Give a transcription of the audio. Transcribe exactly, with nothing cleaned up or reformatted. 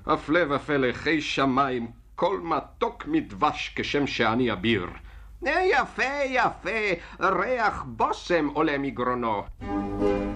הפלא ופלא, חי שמיים, כל מתוק מדבש כשם שאני אביר. יפה, יפה, ריח בושם עולה מגרונו.